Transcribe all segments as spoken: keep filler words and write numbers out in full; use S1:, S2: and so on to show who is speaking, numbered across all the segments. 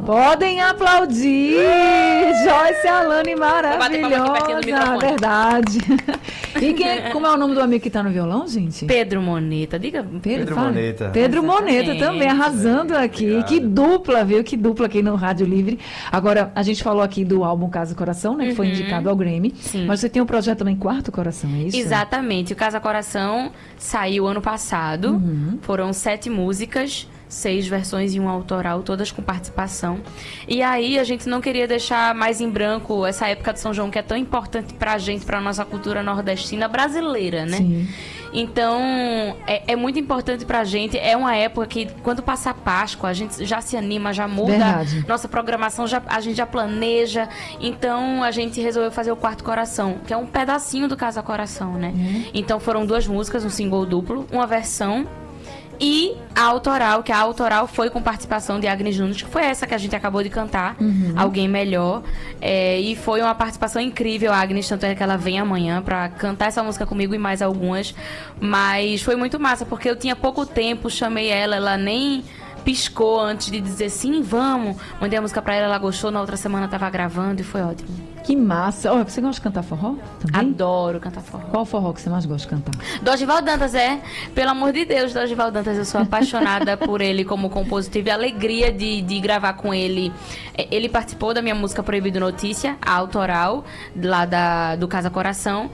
S1: Podem aplaudir! Joyce Alane, maravilhosa, verdade. E quem, como é o nome do amigo que tá no violão, gente?
S2: Pedro Moneta, diga.
S1: Pedro,
S3: Pedro Moneta.
S1: Pedro Moneta também, arrasando aqui. Obrigado. Que dupla, viu? Que dupla aqui no Rádio Livre. Agora, a gente falou aqui do álbum Casa Coração, né? Que uhum. foi indicado ao Grammy.
S2: Sim.
S1: Mas você tem um projeto também, Quarto Coração, é isso?
S2: Exatamente. O Casa Coração saiu ano passado. Uhum. Foram sete músicas. Seis versões e um autoral, todas com participação. E aí a gente não queria deixar mais em branco essa época de São João, que é tão importante pra gente, pra nossa cultura nordestina brasileira, né?
S1: Sim.
S2: Então, é, é muito importante pra gente. É uma época que, quando passa a Páscoa, a gente já se anima, já muda.
S1: Verdade.
S2: Nossa programação, já, a gente já planeja. Então, a gente resolveu fazer o Quarto Coração, que é um pedacinho do Casa Coração, né? Uhum. Então, foram duas músicas, um single duplo, uma versão e a autoral, que a autoral foi com participação de Agnes Nunes, que foi essa que a gente acabou de cantar, uhum. Alguém Melhor. É, e foi uma participação incrível, a Agnes, tanto é que ela vem amanhã pra cantar essa música comigo e mais algumas. Mas foi muito massa, porque eu tinha pouco tempo, chamei ela, ela nem piscou antes de dizer sim, vamos. Mandei a música pra ela, ela gostou, na outra semana tava gravando e foi ótimo.
S1: Que massa. Oh, você gosta de cantar forró também?
S2: Adoro cantar forró.
S1: Qual forró que você mais gosta de cantar?
S2: Dorival Dantas, é. Pelo amor de Deus, Dorival Dantas, eu sou apaixonada por ele como compositor. Tive a alegria de, de gravar com ele. Ele participou da minha música Proibido Notícia, a autoral, lá da, do Casa Coração.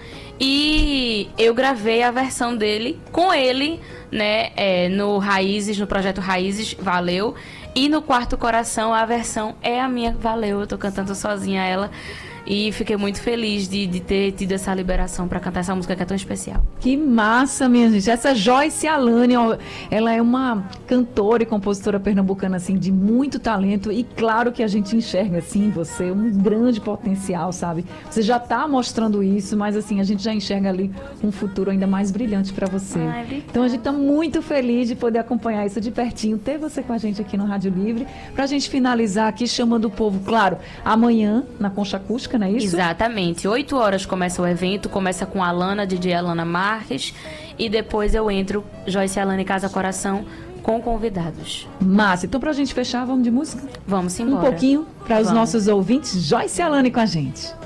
S2: E eu gravei a versão dele com ele, né, é, no Raízes, no projeto Raízes, Valeu. E no Quarto Coração, a versão é a minha, Valeu. Eu tô cantando sozinha ela. E fiquei muito feliz de, de ter tido essa liberação para cantar essa música que é tão especial.
S1: Que massa, minha gente. Essa Joyce Alane, ó, ela é uma cantora e compositora pernambucana, assim, de muito talento. E claro que a gente enxerga, assim, você um grande potencial, sabe? Você já tá mostrando isso, mas, assim, a gente já enxerga ali um futuro ainda mais brilhante para você.
S2: Ai,
S1: então, a gente tá muito feliz de poder acompanhar isso de pertinho, ter você com a gente aqui no Rádio Livre, pra gente finalizar aqui chamando o povo, claro, amanhã, na Concha Acústica, não é isso?
S2: Exatamente. Oito horas começa o evento, começa com a Alana, D J Alana Marques, e depois eu entro, Joyce Alane Casa Coração, com convidados.
S1: Massa. Então, pra gente fechar, vamos de música?
S2: Vamos embora.
S1: Um pouquinho para os nossos ouvintes. Joyce Alane com a gente.